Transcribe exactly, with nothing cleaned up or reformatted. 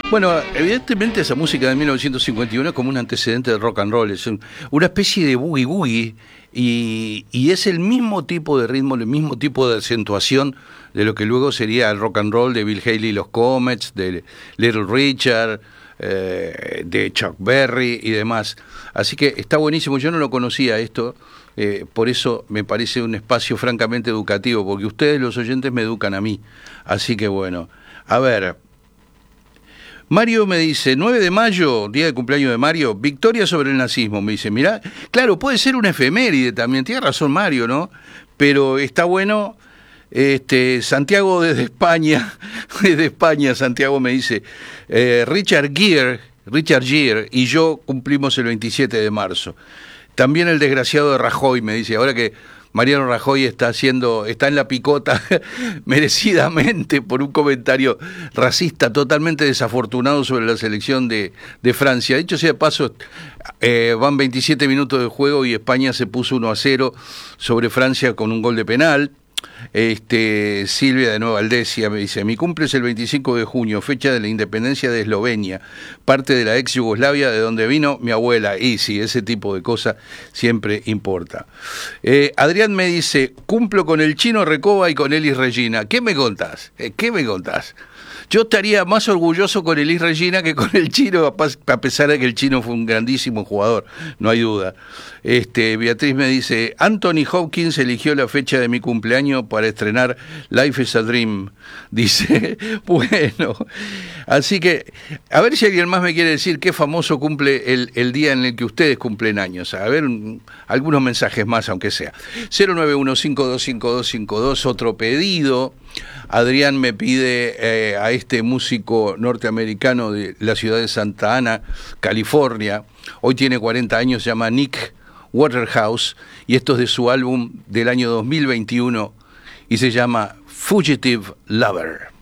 Bueno, evidentemente esa música de mil novecientos cincuenta y uno es como un antecedente del rock and roll, es un, una especie de boogie woogie y, y es el mismo tipo de ritmo, el mismo tipo de acentuación de lo que luego sería el rock and roll de Bill Haley y los Comets, de Little Richard, eh, de Chuck Berry y demás. Así que está buenísimo, yo no lo conocía esto, eh, por eso me parece un espacio francamente educativo, porque ustedes los oyentes me educan a mí. Así que bueno, a ver... Mario me dice, nueve de mayo, día de cumpleaños de Mario, victoria sobre el nazismo. Me dice, mirá, claro, puede ser una efeméride también, tiene razón Mario, ¿no? Pero está bueno, este, Santiago desde España, desde España, Santiago me dice, eh, Richard Gere, Richard Gere y yo cumplimos el veintisiete de marzo. También el desgraciado de Rajoy, me dice, ahora que Mariano Rajoy está haciendo, está en la picota merecidamente por un comentario racista totalmente desafortunado sobre la selección de, de Francia. Dicho sea de paso, eh, van veintisiete minutos de juego y España se puso uno a cero sobre Francia con un gol de penal. Este, Silvia de Nueva Aldesia me dice, mi cumple es el veinticinco de junio, fecha de la independencia de Eslovenia, parte de la ex Yugoslavia de donde vino mi abuela. Y sí, ese tipo de cosas siempre importa. eh, Adrián me dice, cumplo con el Chino Recoba y con Elis Regina. ¿Qué me contás? Eh, ¿Qué me contás? Yo estaría más orgulloso con Elis Regina que con el Chino, a pesar de que el Chino fue un grandísimo jugador, no hay duda. Este, Beatriz me dice, Anthony Hopkins eligió la fecha de mi cumpleaños para estrenar Life is a Dream. Dice, bueno, así que, a ver si alguien más me quiere decir qué famoso cumple el, el día en el que ustedes cumplen años. A ver, un, algunos mensajes más, aunque sea. cero nueve uno cinco dos cinco dos cinco dos, otro pedido. Adrián me pide eh, a este músico norteamericano de la ciudad de Santa Ana, California. Hoy tiene cuarenta años, se llama Nick Waterhouse, y esto es de su álbum del año dos mil veintiuno y se llama Fugitive Lover.